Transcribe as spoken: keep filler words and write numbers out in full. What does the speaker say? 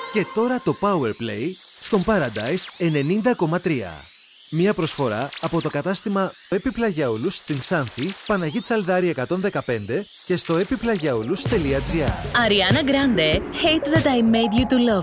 Και τώρα το Powerplay στον Paradise ενενήντα κόμμα τρία. Μία προσφορά από το κατάστημα Επιπλαγιαούλους στην Ξάνθη, Παναγή Τσαλδάρη εκατόν δεκαπέντε και στο επιπλαγιαούλους τελεία τζι άρ. Ariana Grande, Hate That I Made You To Love